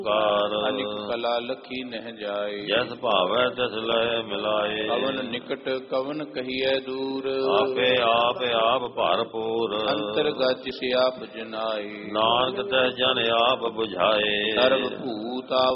ਅਨਿਕ ਕਲਾ ਲਖੀ ਨਹਿ ਜਾਏ। ਜੈਸ ਭਾਵੈ ਤਿਸ ਲਹਿ ਮਿਲਾਏ। ਕਵਨ ਨਿਕਟ ਕਵਨ ਕਹੀਐ ਦੂਰ। ਆਪੇ ਆਪ ਆਪ ਭਰਪੂਰ। ਅੰਤਰ ਗਜ ਸਿਆਪ ਜਨਾਏ। ਨਾਨਕ ਤੈ ਜਨ ਆਪ ਬੁਝਾਏ। ਸਰਬ ਭੂਤ